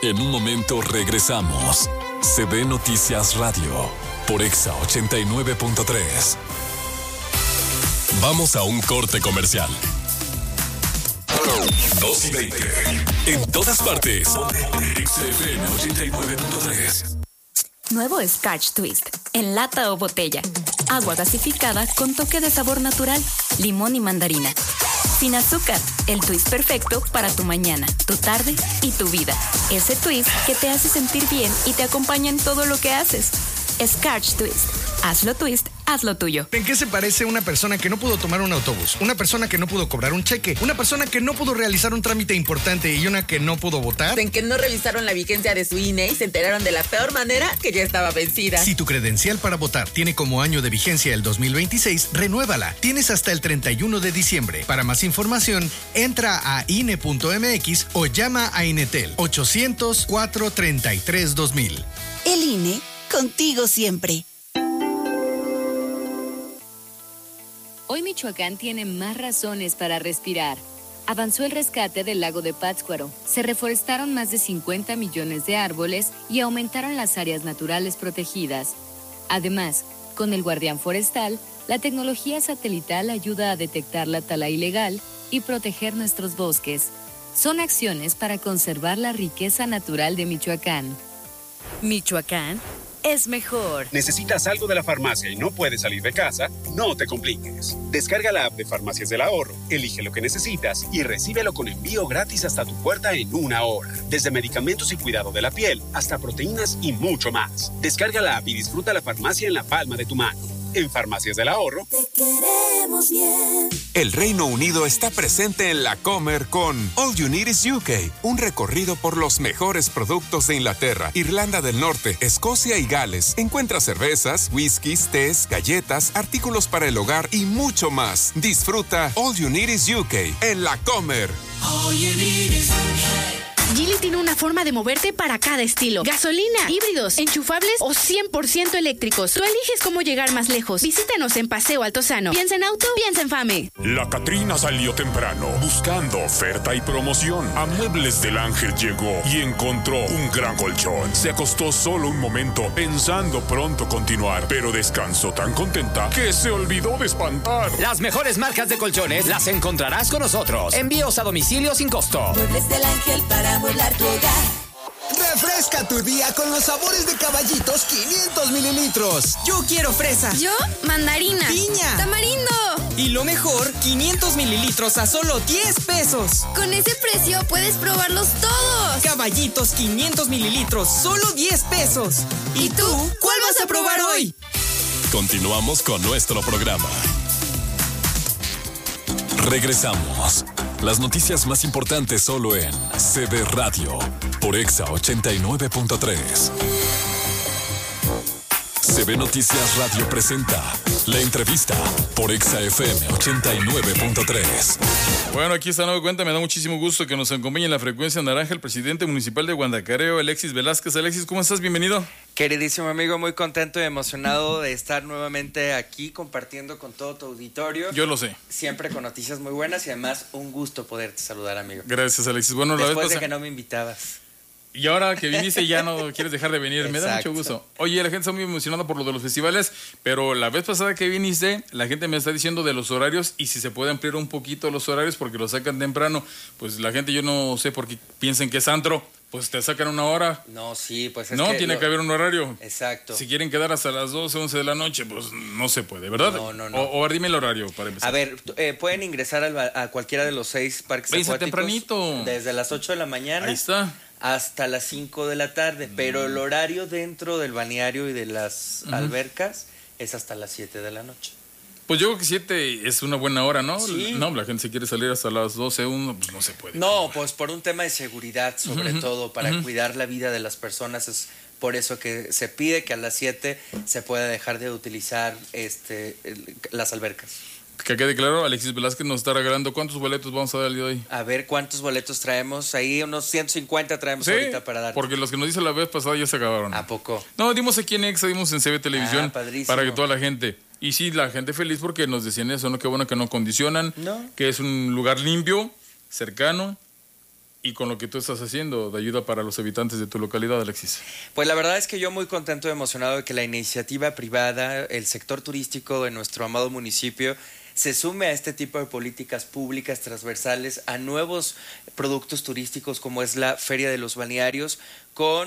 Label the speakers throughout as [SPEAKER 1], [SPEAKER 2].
[SPEAKER 1] En un momento regresamos. CB Noticias Radio por Exa 89.3. Vamos a un corte comercial. 2:20. En todas partes. XFM 89.3.
[SPEAKER 2] Nuevo Scotch Twist, en lata o botella. Agua gasificada con toque de sabor natural, limón y mandarina. Sin azúcar, el twist perfecto para tu mañana, tu tarde y tu vida. Ese twist que te hace sentir bien y te acompaña en todo lo que haces. Scotch Twist. Hazlo twist, hazlo tuyo.
[SPEAKER 3] ¿En qué se parece una persona que no pudo tomar un autobús? Una persona que no pudo cobrar un cheque. Una persona que no pudo realizar un trámite importante y una que no pudo votar.
[SPEAKER 4] En que no revisaron la vigencia de su INE y se enteraron de la peor manera que ya estaba vencida.
[SPEAKER 3] Si tu credencial para votar tiene como año de vigencia el 2026, renuévala. Tienes hasta el 31 de diciembre. Para más información, entra a INE.mx o llama a Inetel 800-433-2000.
[SPEAKER 5] El INE, contigo siempre.
[SPEAKER 6] Hoy Michoacán tiene más razones para respirar. Avanzó el rescate del lago de Pátzcuaro, se reforestaron más de 50 millones de árboles y aumentaron las áreas naturales protegidas. Además, con el Guardián Forestal, la tecnología satelital ayuda a detectar la tala ilegal y proteger nuestros bosques. Son acciones para conservar la riqueza natural de Michoacán.
[SPEAKER 2] Michoacán es mejor.
[SPEAKER 7] ¿Necesitas algo de la farmacia y no puedes salir de casa? No te compliques. Descarga la app de Farmacias del Ahorro, elige lo que necesitas y recíbelo con envío gratis hasta tu puerta en 1 hora. Desde medicamentos y cuidado de la piel hasta proteínas y mucho más. Descarga la app y disfruta la farmacia en la palma de tu mano. En Farmacias del Ahorro,
[SPEAKER 5] te queremos bien.
[SPEAKER 8] El Reino Unido está presente en la Comer con All You Need is UK, un recorrido por los mejores productos de Inglaterra, Irlanda del Norte, Escocia y Gales. Encuentra cervezas, whiskies, tés, galletas, artículos para el hogar y mucho más. Disfruta All You Need is UK en la Comer.
[SPEAKER 5] All you need is UK.
[SPEAKER 9] Geely tiene una forma de moverte para cada estilo. Gasolina, híbridos, enchufables o 100% eléctricos. Tú eliges cómo llegar más lejos. Visítanos en Paseo Altozano. Piensa en auto, piensa en FAME.
[SPEAKER 10] La Catrina salió temprano, buscando oferta y promoción. A Muebles del Ángel llegó y encontró un gran colchón. Se acostó solo un momento, pensando pronto continuar, pero descansó tan contenta que se olvidó de espantar.
[SPEAKER 11] Las mejores marcas de colchones las encontrarás con nosotros. Envíos a domicilio sin costo.
[SPEAKER 5] Muebles del Ángel para amueblar tu hogar.
[SPEAKER 12] Refresca tu día con los sabores de Caballitos 500 mililitros.
[SPEAKER 13] Yo quiero fresa.
[SPEAKER 14] Yo, mandarina.
[SPEAKER 13] Piña.
[SPEAKER 14] Tamarindo.
[SPEAKER 13] Y lo mejor, 500 mililitros a solo 10 pesos.
[SPEAKER 14] Con ese precio puedes probarlos todos.
[SPEAKER 13] Caballitos 500 mililitros, solo 10 pesos. ¿Y tú, cuál vas a probar hoy?
[SPEAKER 1] Continuamos con nuestro programa. Regresamos. Las noticias más importantes solo en CB Radio por Exa 89.3. CB Noticias Radio presenta la entrevista por Exa FM 89.3.
[SPEAKER 15] Bueno, aquí está nueva cuenta. Me da muchísimo gusto que nos acompañe en la frecuencia naranja el presidente municipal de Guandacareo, Alexis Velázquez. Alexis, ¿cómo estás? Bienvenido.
[SPEAKER 16] Queridísimo amigo, muy contento y emocionado de estar nuevamente aquí compartiendo con todo tu auditorio.
[SPEAKER 15] Yo lo sé.
[SPEAKER 16] Siempre con noticias muy buenas y además un gusto poderte saludar, amigo.
[SPEAKER 15] Gracias, Alexis. Bueno,
[SPEAKER 16] después de que no me invitabas.
[SPEAKER 15] Y ahora que viniste ya no quieres dejar de venir. Me da mucho gusto. Oye, la gente está muy emocionada por lo de los festivales, pero la vez pasada que viniste, la gente me está diciendo de los horarios y si se puede ampliar un poquito los horarios porque los sacan temprano. Pues la gente, yo no sé por qué piensan que es antro. Pues te sacan una hora.
[SPEAKER 16] No, sí, pues es
[SPEAKER 15] no, que tiene que haber un horario.
[SPEAKER 16] Exacto.
[SPEAKER 15] Si quieren quedar hasta las 12, 11 de la noche, pues no se puede, ¿verdad?
[SPEAKER 16] No.
[SPEAKER 15] O dime el horario para empezar.
[SPEAKER 16] A ver, pueden ingresar a cualquiera de los 6 parques acuáticos.
[SPEAKER 15] Tempranito.
[SPEAKER 16] Desde las 8 de la mañana.
[SPEAKER 15] Ahí está.
[SPEAKER 16] Hasta las 5 de la tarde. Pero el horario dentro del balneario y de las albercas es hasta las 7 de la noche.
[SPEAKER 15] Pues yo creo que 7 es una buena hora, ¿no?
[SPEAKER 16] Sí.
[SPEAKER 15] No, la gente se quiere salir hasta las 12, 1, pues no se puede.
[SPEAKER 16] No, pues por un tema de seguridad, sobre todo, para cuidar la vida de las personas. Es por eso que se pide que a las 7 se pueda dejar de utilizar las albercas.
[SPEAKER 15] Que quede claro, Alexis Velázquez nos está regalando. ¿Cuántos boletos vamos a dar el día de hoy?
[SPEAKER 16] A ver, ¿cuántos boletos traemos? Ahí unos 150 traemos ahorita para dar.
[SPEAKER 15] Porque los que nos dice la vez pasada ya se acabaron.
[SPEAKER 16] ¿A poco?
[SPEAKER 15] No, dimos aquí en Exa, dimos en CB Televisión.
[SPEAKER 16] Padrísimo.
[SPEAKER 15] Para que toda la gente... Y sí, la gente feliz porque nos decían eso, ¿no? Qué bueno que no condicionan, que es un lugar limpio, cercano y con lo que tú estás haciendo de ayuda para los habitantes de tu localidad, Alexis?
[SPEAKER 16] Pues la verdad es que yo muy contento y emocionado de que la iniciativa privada, el sector turístico de nuestro amado municipio, se sume a este tipo de políticas públicas transversales, a nuevos productos turísticos como es la Feria de los Balnearios, con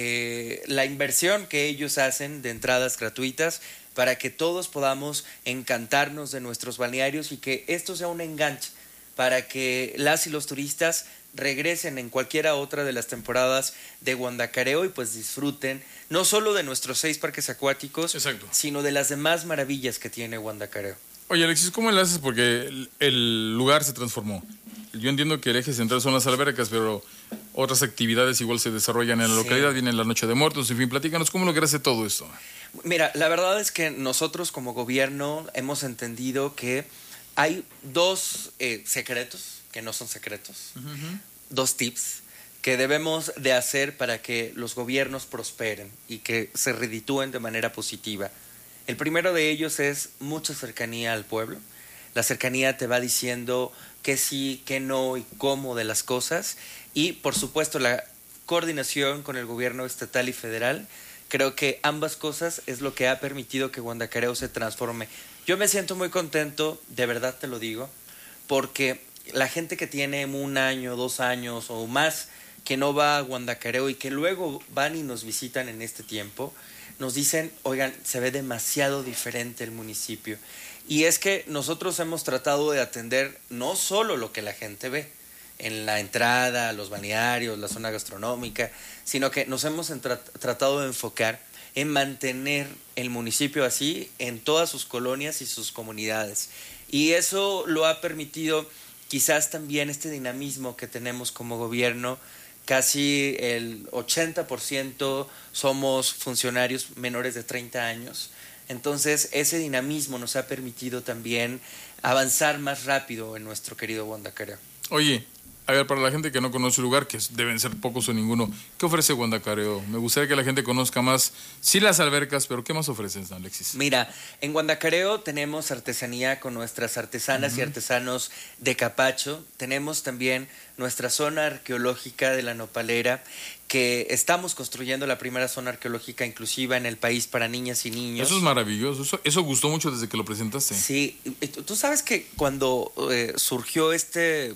[SPEAKER 16] la inversión que ellos hacen de entradas gratuitas para que todos podamos encantarnos de nuestros balnearios y que esto sea un enganche para que las y los turistas regresen en cualquiera otra de las temporadas de Guandacareo y pues disfruten no solo de nuestros 6 parques acuáticos,
[SPEAKER 15] exacto,
[SPEAKER 16] sino de las demás maravillas que tiene Guandacareo.
[SPEAKER 15] Oye, Alexis, ¿cómo le haces? Porque el lugar se transformó. Yo entiendo que el eje central son las albercas, pero otras actividades igual se desarrollan en la localidad. Viene la Noche de Muertos, en fin, platícanos, ¿cómo lograste todo esto?
[SPEAKER 16] Mira, la verdad es que nosotros como gobierno hemos entendido que hay 2 secretos, que no son secretos, 2 tips que debemos de hacer para que los gobiernos prosperen y que se reditúen de manera positiva. El primero de ellos es mucha cercanía al pueblo. La cercanía te va diciendo qué sí, qué no y cómo de las cosas. Y, por supuesto, la coordinación con el gobierno estatal y federal. Creo que ambas cosas es lo que ha permitido que Guandacareo se transforme. Yo me siento muy contento, de verdad te lo digo, porque la gente que tiene 1 año, 2 años o más que no va a Guandacareo y que luego van y nos visitan en este tiempo, nos dicen, oigan, se ve demasiado diferente el municipio. Y es que nosotros hemos tratado de atender no solo lo que la gente ve en la entrada, los balnearios, la zona gastronómica, sino que nos hemos tratado de enfocar en mantener el municipio así en todas sus colonias y sus comunidades. Y eso lo ha permitido quizás también este dinamismo que tenemos como gobierno. Casi el 80% somos funcionarios menores de 30 años. Entonces, ese dinamismo nos ha permitido también avanzar más rápido en nuestro querido Guandacareo.
[SPEAKER 15] Oye, a ver, para la gente que no conoce el lugar, que deben ser pocos o ninguno, ¿qué ofrece Guandacareo? Me gustaría que la gente conozca más, sí las albercas, pero ¿qué más ofrecen, Alexis?
[SPEAKER 16] Mira, en Guandacareo tenemos artesanía con nuestras artesanas y artesanos de Capacho. Tenemos también nuestra zona arqueológica de la Nopalera, que estamos construyendo la primera zona arqueológica inclusiva en el país para niñas y niños.
[SPEAKER 15] Eso es maravilloso, eso gustó mucho desde que lo presentaste.
[SPEAKER 16] Sí, tú sabes que cuando surgió este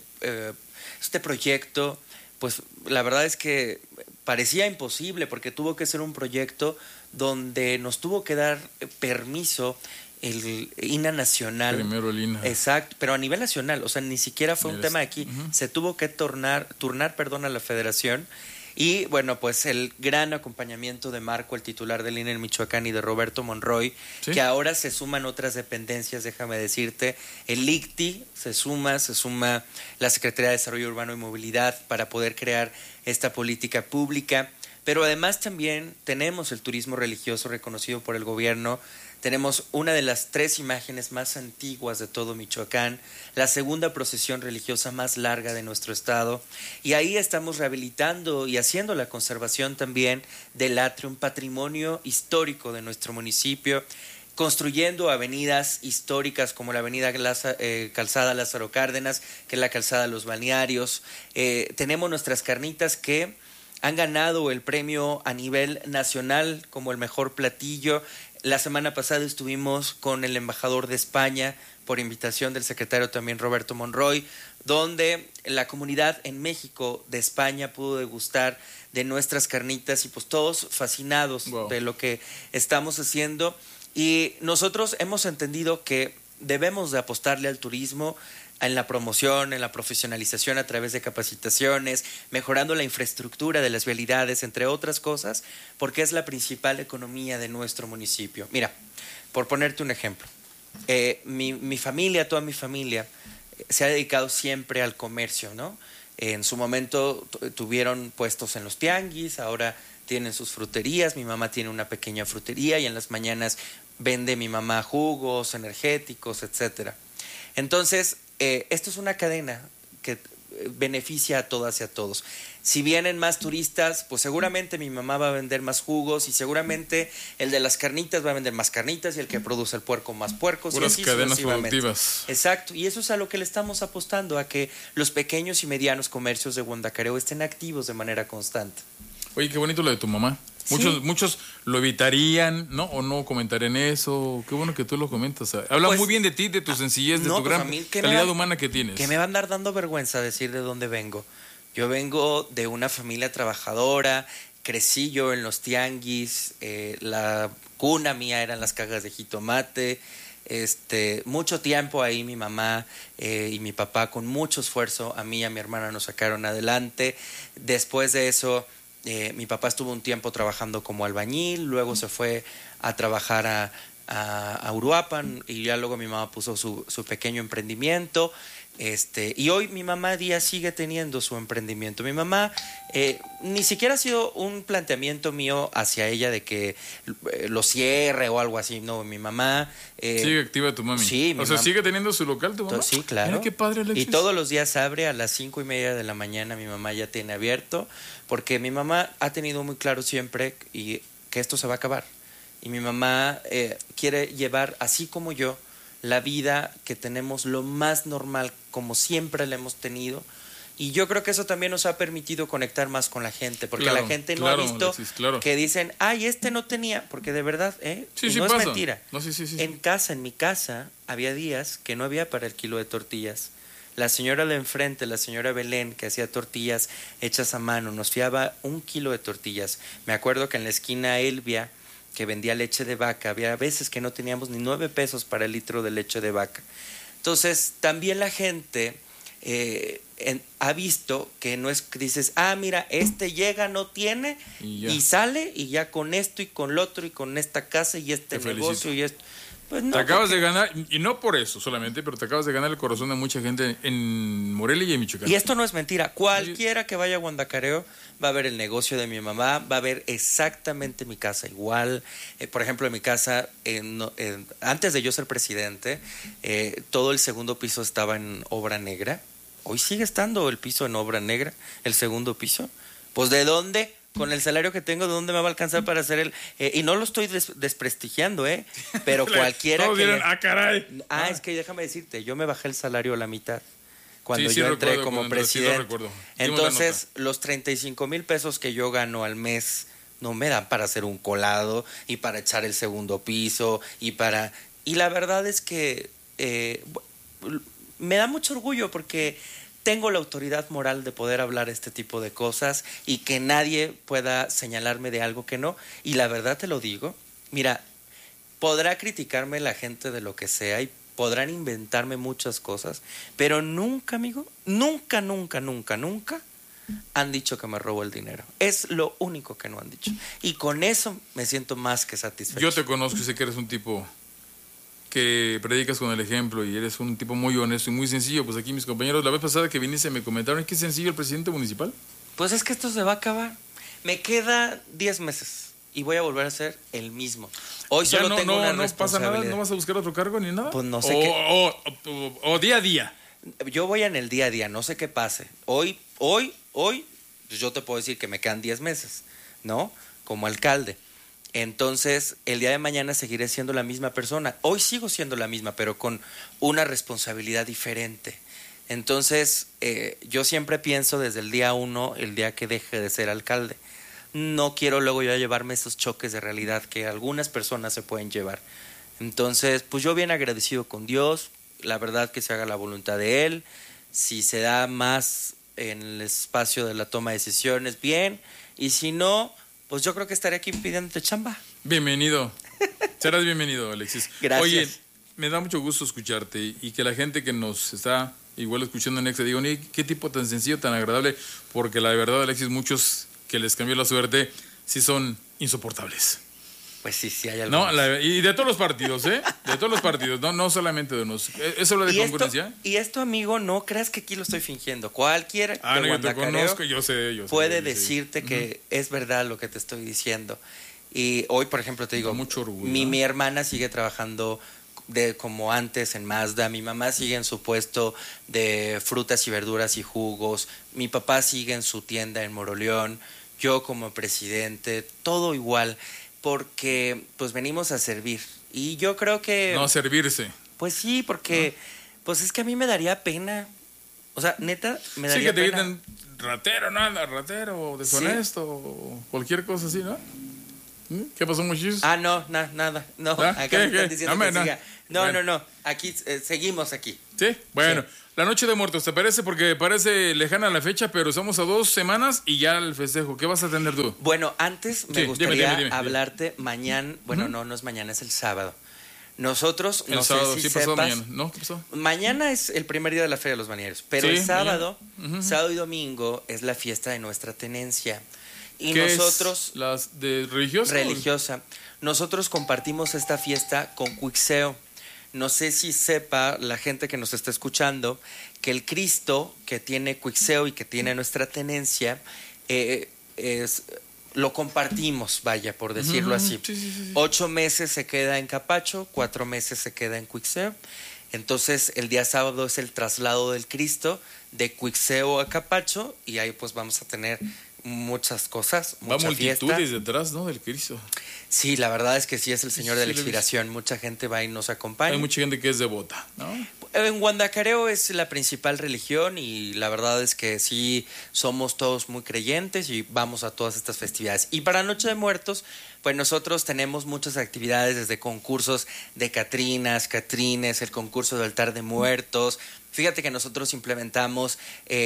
[SPEAKER 16] proyecto, pues la verdad es que parecía imposible porque tuvo que ser un proyecto donde nos tuvo que dar permiso el INA nacional.
[SPEAKER 15] Primero el INA.
[SPEAKER 16] Exacto, pero a nivel nacional, o sea, ni siquiera fue un tema aquí. Se tuvo que turnar a la federación. Y bueno, pues el gran acompañamiento de Marco, el titular del INE en Michoacán, y de Roberto Monroy, ¿sí? Que ahora se suman otras dependencias, déjame decirte. El ICTI se suma la Secretaría de Desarrollo Urbano y Movilidad para poder crear esta política pública. Pero además también tenemos el turismo religioso reconocido por el gobierno. Tenemos una de las 3 imágenes más antiguas de todo Michoacán, la segunda procesión religiosa más larga de nuestro estado, y ahí estamos rehabilitando y haciendo la conservación también del atrio, un patrimonio histórico de nuestro municipio, construyendo avenidas históricas como la avenida Calzada Lázaro Cárdenas, que es la calzada Los Balnearios. Tenemos nuestras carnitas que han ganado el premio a nivel nacional como el mejor platillo. La semana pasada estuvimos con el embajador de España, por invitación del secretario también Roberto Monroy, donde la comunidad en México de España pudo degustar de nuestras carnitas y pues todos fascinados de lo que estamos haciendo. Y nosotros hemos entendido que debemos de apostarle al turismo, en la promoción, en la profesionalización a través de capacitaciones, mejorando la infraestructura de las vialidades, entre otras cosas, porque es la principal economía de nuestro municipio. Mira, por ponerte un ejemplo, mi familia, toda mi familia, se ha dedicado siempre al comercio, ¿no? En su momento tuvieron puestos en los tianguis, ahora tienen sus fruterías, mi mamá tiene una pequeña frutería y en las mañanas vende mi mamá jugos, energéticos, etcétera. Entonces, esto es una cadena que beneficia a todas y a todos. Si vienen más turistas, pues seguramente mi mamá va a vender más jugos y seguramente el de las carnitas va a vender más carnitas y el que produce el puerco más puercos.
[SPEAKER 15] Puras
[SPEAKER 16] y así
[SPEAKER 15] cadenas
[SPEAKER 16] sucesivamente.
[SPEAKER 15] productivas.
[SPEAKER 16] Exacto, y eso es a lo que le estamos apostando, a que los pequeños y medianos comercios de Guandacareo estén activos de manera constante.
[SPEAKER 15] Oye, qué bonito lo de tu mamá.
[SPEAKER 16] Sí.
[SPEAKER 15] Muchos lo evitarían, ¿no? O no comentarían eso. Qué bueno que tú lo comentas. Habla
[SPEAKER 16] Pues,
[SPEAKER 15] muy bien de ti, de tu sencillez, de
[SPEAKER 16] no,
[SPEAKER 15] tu
[SPEAKER 16] pues, a
[SPEAKER 15] gran
[SPEAKER 16] mí que
[SPEAKER 15] calidad humana que tienes.
[SPEAKER 16] Que me va a andar dando vergüenza decir de dónde vengo. Yo vengo de una familia trabajadora, crecí yo en los tianguis, la cuna mía eran las cajas de jitomate, mucho tiempo ahí mi mamá y mi papá con mucho esfuerzo, a mí y a mi hermana nos sacaron adelante. Después de eso, mi papá estuvo un tiempo trabajando como albañil, luego se fue a trabajar a Uruapan y ya luego mi mamá puso su pequeño emprendimiento. Y hoy mi mamá Díaz sigue teniendo su emprendimiento. Mi mamá ni siquiera ha sido un planteamiento mío hacia ella de que lo cierre o algo así. No, mi mamá
[SPEAKER 15] sigue activa tu mami.
[SPEAKER 16] Sí,
[SPEAKER 15] o sea, sigue teniendo su local tu mamá.
[SPEAKER 16] Sí, claro.
[SPEAKER 15] Mira qué padre, Alexis.
[SPEAKER 16] Y todos los días abre a las 5:30 de la mañana. Mi mamá ya tiene abierto porque mi mamá ha tenido muy claro siempre y que esto se va a acabar. Y mi mamá quiere llevar, así como yo, la vida que tenemos lo más normal, como siempre la hemos tenido. Y yo creo que eso también nos ha permitido conectar más con la gente, porque la gente no ha visto, Alexis, que dicen, ay, no tenía, porque de verdad,
[SPEAKER 15] sí,
[SPEAKER 16] no
[SPEAKER 15] pasa.
[SPEAKER 16] Es mentira.
[SPEAKER 15] No, sí.
[SPEAKER 16] En mi casa, había días que no había para el kilo de tortillas. La señora de enfrente, la señora Belén, que hacía tortillas hechas a mano, nos fiaba 1 kilo de tortillas. Me acuerdo que en la esquina Elvia, que vendía leche de vaca, había veces que no teníamos ni 9 pesos para el litro de leche de vaca. Entonces, también la gente ha visto que no es que dices, mira, llega, no tiene, y sale, y ya con esto y con lo otro, y con esta casa y este negocio y esto. Pues no,
[SPEAKER 15] te acabas de ganar, y no por eso solamente, pero te acabas de ganar el corazón de mucha gente en Morelia y en Michoacán.
[SPEAKER 16] Y esto no es mentira. Cualquiera que vaya a Guandacareo va a ver el negocio de mi mamá, va a ver exactamente mi casa igual. Por ejemplo, en mi casa, antes de yo ser presidente, todo el segundo piso estaba en obra negra. Hoy sigue estando el piso en obra negra, el segundo piso. Pues ¿de dónde? Con el salario que tengo, ¿de dónde me va a alcanzar para hacer y no lo estoy desprestigiando, pero cualquiera
[SPEAKER 15] todos dirán, caray.
[SPEAKER 16] Es que déjame decirte, yo me bajé el salario a la mitad cuando yo entré como presidente. Entonces, los 35,000 pesos que yo gano al mes no me dan para hacer un colado y para echar el segundo piso y la verdad es que me da mucho orgullo porque tengo la autoridad moral de poder hablar este tipo de cosas y que nadie pueda señalarme de algo que no. Y la verdad te lo digo, mira, podrá criticarme la gente de lo que sea y podrán inventarme muchas cosas, pero nunca, amigo, nunca han dicho que me robo el dinero. Es lo único que no han dicho. Y con eso me siento más que satisfecho.
[SPEAKER 15] Yo te conozco y sé que eres un tipo que predicas con el ejemplo y eres un tipo muy honesto y muy sencillo. Pues aquí mis compañeros, la vez pasada que viniste me comentaron, ¿es que es sencillo el presidente municipal?
[SPEAKER 16] Pues es que esto se va a acabar. Me queda 10 meses y voy a volver a ser el mismo. Hoy solo tengo una responsabilidad.
[SPEAKER 15] ¿No pasa nada? ¿No vas a buscar otro cargo ni nada?
[SPEAKER 16] Pues no sé
[SPEAKER 15] o día a día.
[SPEAKER 16] Yo voy en el día a día, no sé qué pase. Hoy, pues yo te puedo decir que me quedan 10 meses, ¿no? Como alcalde. Entonces, el día de mañana seguiré siendo la misma persona. Hoy sigo siendo la misma, pero con una responsabilidad diferente. Entonces, yo siempre pienso desde el día 1, el día que deje de ser alcalde. No quiero luego yo llevarme esos choques de realidad que algunas personas se pueden llevar. Entonces, pues yo bien agradecido con Dios, la verdad que se haga la voluntad de Él. Si se da más en el espacio de la toma de decisiones, bien. Y si no, pues yo creo que estaré aquí pidiéndote chamba.
[SPEAKER 15] Bienvenido. Serás bienvenido, Alexis.
[SPEAKER 16] Gracias.
[SPEAKER 15] Oye, me da mucho gusto escucharte y que la gente que nos está igual escuchando en Exa diga, qué tipo tan sencillo, tan agradable, porque la verdad, Alexis, muchos que les cambió la suerte sí son insoportables.
[SPEAKER 16] Pues sí, hay algunos.
[SPEAKER 15] No, y de todos los partidos, De todos los partidos, no solamente de unos. ¿Eso lo de concurrencia?
[SPEAKER 16] Y esto, amigo, no creas que aquí lo estoy fingiendo. Cualquiera
[SPEAKER 15] que
[SPEAKER 16] yo
[SPEAKER 15] te conozco, yo sé,
[SPEAKER 16] puede decirte que es verdad lo que te estoy diciendo. Y hoy, por ejemplo, te digo,
[SPEAKER 15] mucho orgullo,
[SPEAKER 16] mi hermana sigue trabajando como antes en Mazda. Mi mamá sigue en su puesto de frutas y verduras y jugos. Mi papá sigue en su tienda en Moroleón. Yo como presidente, todo igual, porque pues venimos a servir. Y yo creo que...
[SPEAKER 15] No, servirse.
[SPEAKER 16] Pues sí, porque pues es que a mí me daría pena. O sea, neta, me daría
[SPEAKER 15] pena. Sí, que te
[SPEAKER 16] pena.
[SPEAKER 15] griten ratero, nada, ratero, deshonesto, o cualquier cosa así, ¿no? ¿Qué pasó, muchachos?
[SPEAKER 16] Ah, no, nada. No, acá me están diciendo que siga. No. Aquí, seguimos aquí.
[SPEAKER 15] ¿Sí? Bueno,
[SPEAKER 16] sí.
[SPEAKER 15] La Noche de Muertos, ¿te parece? Porque parece lejana la fecha, pero estamos a 2 semanas y ya el festejo. ¿Qué vas a tener tú?
[SPEAKER 16] Bueno, antes me gustaría
[SPEAKER 15] dime.
[SPEAKER 16] hablarte mañana. Bueno, no es mañana, es el sábado. Nosotros,
[SPEAKER 15] el sábado, sí pasó mañana. ¿No? ¿Qué pasó?
[SPEAKER 16] Mañana es el primer día de la Feria de los Balnearios, pero el sábado, sábado y domingo, es la fiesta de nuestra tenencia. Y nosotros...
[SPEAKER 15] Es ¿las de religiosa?
[SPEAKER 16] Religiosa. Nosotros compartimos esta fiesta con Cuixeo. No sé si sepa la gente que nos está escuchando que el Cristo que tiene Cuixeo y que tiene nuestra tenencia lo compartimos, vaya, por decirlo así.
[SPEAKER 15] Sí.
[SPEAKER 16] 8 meses se queda en Capacho, 4 meses se queda en Cuixeo. Entonces el día sábado es el traslado del Cristo de Cuixeo a Capacho y ahí pues vamos a tener muchas cosas, mucha
[SPEAKER 15] multitudes
[SPEAKER 16] fiesta
[SPEAKER 15] detrás, ¿no? Del Cristo.
[SPEAKER 16] Sí, la verdad es que sí es el Señor de la Expiración. Mucha gente va y nos acompaña.
[SPEAKER 15] Hay mucha gente que es devota, ¿no?
[SPEAKER 16] En Guandacareo es la principal religión y la verdad es que sí somos todos muy creyentes y vamos a todas estas festividades. Y para Noche de Muertos, pues nosotros tenemos muchas actividades, desde concursos de catrines, el concurso de altar de muertos. Fíjate que nosotros implementamos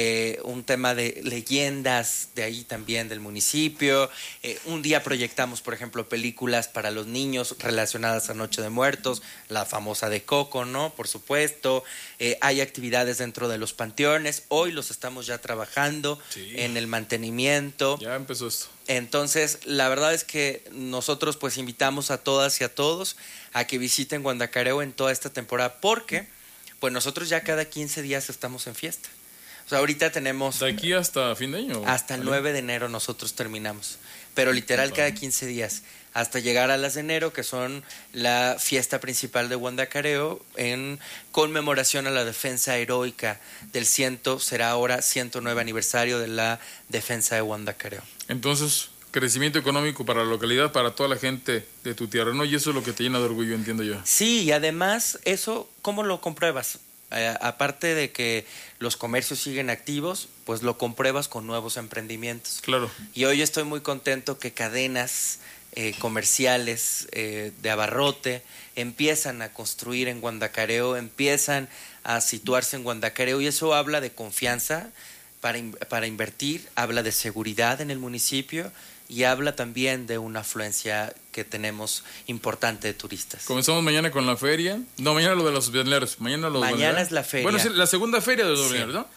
[SPEAKER 16] un tema de leyendas de ahí también del municipio. Un día proyectamos, por ejemplo, películas para los niños relacionadas a Noche de Muertos, la famosa de Coco, ¿no? Por supuesto. Hay actividades dentro de los panteones. Hoy los estamos ya trabajando en el mantenimiento.
[SPEAKER 15] Ya empezó esto.
[SPEAKER 16] Entonces, la verdad es que nosotros pues invitamos a todas y a todos a que visiten Guandacareo en toda esta temporada, porque pues nosotros ya cada 15 días estamos en fiesta. O sea, ahorita tenemos...
[SPEAKER 15] ¿De aquí hasta fin de año?
[SPEAKER 16] Hasta el 9 de enero nosotros terminamos. Pero literal cada 15 días. Hasta llegar a las de enero, que son la fiesta principal de Guandacareo, en conmemoración a la defensa heroica del será ahora 109 aniversario de la defensa de Guandacareo.
[SPEAKER 15] Entonces, crecimiento económico para la localidad, para toda la gente de tu tierra, ¿no? Y eso es lo que te llena de orgullo, entiendo yo.
[SPEAKER 16] Sí, y además, eso, ¿cómo lo compruebas? Aparte de que los comercios siguen activos, pues lo compruebas con nuevos emprendimientos.
[SPEAKER 15] Claro.
[SPEAKER 16] Y hoy estoy muy contento que cadenas comerciales de abarrote empiezan a construir en Guandacareo, empiezan a situarse en Guandacareo, y eso habla de confianza para invertir, habla de seguridad en el municipio y habla también de una afluencia que tenemos importante de turistas.
[SPEAKER 15] Comenzamos mañana con la feria. No, mañana lo de los balnearios.
[SPEAKER 16] Mañana es la feria.
[SPEAKER 15] Bueno, es la segunda feria de los balnearios, ¿no?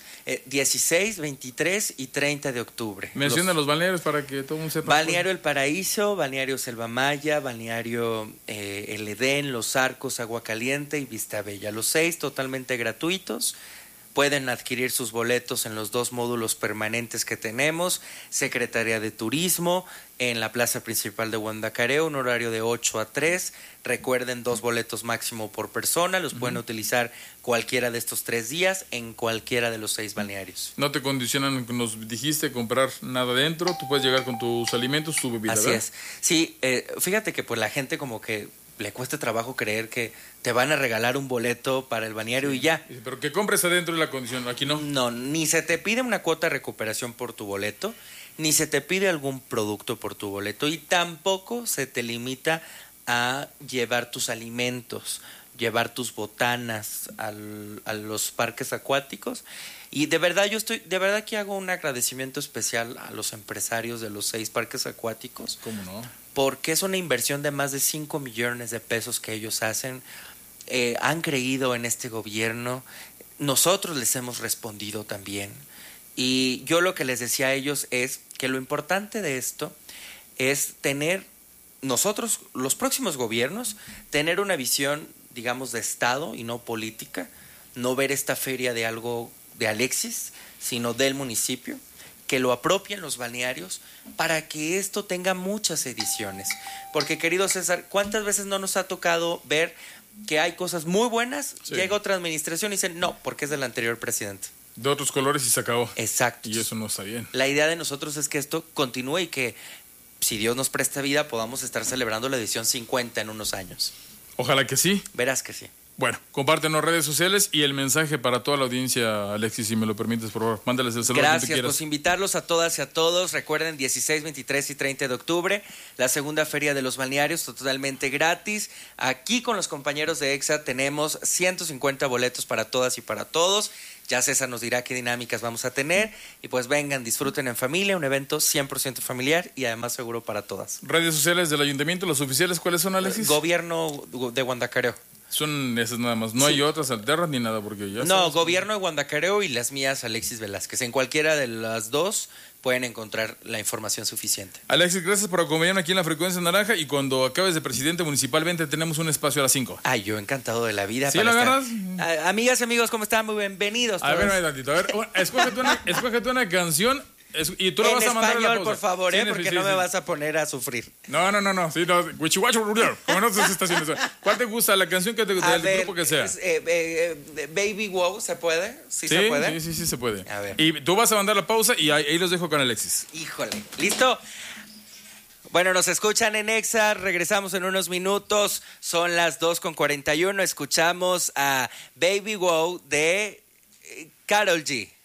[SPEAKER 16] 16, 23 y 30 de octubre.
[SPEAKER 15] Menciona los balnearios para que todo el mundo sepa.
[SPEAKER 16] Balneario El Paraíso, Balneario Selva Maya, Balneario El Edén, Los Arcos, Agua Caliente y Vista Bella. Los 6 totalmente gratuitos. Pueden adquirir sus boletos en los 2 módulos permanentes que tenemos, Secretaría de Turismo, en la plaza principal de Guandacareo, un horario de 8 a 3. Recuerden, 2 boletos máximo por persona, los pueden utilizar cualquiera de estos 3 días en cualquiera de los 6 balnearios.
[SPEAKER 15] No te condicionan, nos dijiste, comprar nada dentro, tú puedes llegar con tus alimentos, tu bebida,
[SPEAKER 16] Así
[SPEAKER 15] ¿verdad?
[SPEAKER 16] es. Sí, fíjate que pues la gente como que le cuesta trabajo creer que te van a regalar un boleto para el balneario y ya.
[SPEAKER 15] Pero que compres adentro es la condición, aquí no.
[SPEAKER 16] No, ni se te pide una cuota de recuperación por tu boleto, ni se te pide algún producto por tu boleto, y tampoco se te limita a llevar tus alimentos, llevar tus botanas a los parques acuáticos. Y de verdad que hago un agradecimiento especial a los empresarios de los 6 parques acuáticos.
[SPEAKER 15] ¿Cómo no?
[SPEAKER 16] Porque es una inversión de más de 5 millones de pesos que ellos hacen. Han creído en este gobierno. Nosotros les hemos respondido también. Y yo lo que les decía a ellos es que lo importante de esto es tener, nosotros, los próximos gobiernos, tener una visión, digamos, de Estado y no política. No ver esta feria de algo de Alexis, sino del municipio, que lo apropien los balnearios para que esto tenga muchas ediciones. Porque, querido César, ¿cuántas veces no nos ha tocado ver que hay cosas muy buenas,
[SPEAKER 15] Sí.
[SPEAKER 16] llega otra administración y dicen, no, porque es del anterior presidente.
[SPEAKER 15] De otros colores y se acabó.
[SPEAKER 16] Exacto.
[SPEAKER 15] Y eso no está bien.
[SPEAKER 16] La idea de nosotros es que esto continúe y que, si Dios nos presta vida, podamos estar celebrando la edición 50 en unos años.
[SPEAKER 15] Ojalá que sí.
[SPEAKER 16] Verás que sí.
[SPEAKER 15] Bueno, compártenos redes sociales y el mensaje para toda la audiencia, Alexis, si me lo permites, por favor. Mándales el saludo.
[SPEAKER 16] Gracias, pues invitarlos a todas y a todos. Recuerden, 16, 23 y 30 de octubre, la segunda Feria de los Balnearios, totalmente gratis. Aquí con los compañeros de EXA tenemos 150 boletos para todas y para todos. Ya César nos dirá qué dinámicas vamos a tener. Y pues vengan, disfruten en familia, un evento 100% familiar y además seguro para todas.
[SPEAKER 15] Redes sociales del ayuntamiento, los oficiales, ¿cuáles son, Alexis?
[SPEAKER 16] Gobierno de Guandacareo.
[SPEAKER 15] Son esas nada más. No hay otras alternas ni nada porque ya
[SPEAKER 16] No,
[SPEAKER 15] sabes.
[SPEAKER 16] Gobierno de Guandacareo y las mías, Alexis Velázquez. En cualquiera de las dos pueden encontrar la información suficiente.
[SPEAKER 15] Alexis, gracias por acompañarnos aquí en la Frecuencia Naranja y cuando acabes de presidente municipalmente tenemos un espacio a las 5.
[SPEAKER 16] Ay, yo encantado de la vida.
[SPEAKER 15] ¿Sí
[SPEAKER 16] para
[SPEAKER 15] lo
[SPEAKER 16] estar-
[SPEAKER 15] agarras?
[SPEAKER 16] Amigas y amigos, ¿cómo están? Muy bienvenidos.
[SPEAKER 15] A ver,
[SPEAKER 16] todos.
[SPEAKER 15] tantito. A ver, escógete una canción y tú la
[SPEAKER 16] En
[SPEAKER 15] vas a mandar a la
[SPEAKER 16] español,
[SPEAKER 15] pausa.
[SPEAKER 16] por favor,
[SPEAKER 15] Sí,
[SPEAKER 16] porque
[SPEAKER 15] sí,
[SPEAKER 16] no
[SPEAKER 15] sí.
[SPEAKER 16] me vas a poner a sufrir.
[SPEAKER 15] No. Sí, no. Huichihuacho, como no se está haciendo eso. ¿Cuál te gusta? La canción que te gusta,
[SPEAKER 16] A
[SPEAKER 15] del
[SPEAKER 16] ver,
[SPEAKER 15] grupo que sea.
[SPEAKER 16] Baby Wow, ¿se puede? ¿Sí se puede?
[SPEAKER 15] Sí, se puede.
[SPEAKER 16] A ver.
[SPEAKER 15] Y tú vas a mandar la pausa y ahí los dejo con Alexis.
[SPEAKER 16] Híjole, ¿listo? Bueno, nos escuchan en EXA, regresamos en unos minutos, son las 2:41, escuchamos a Baby Wow de Karol G.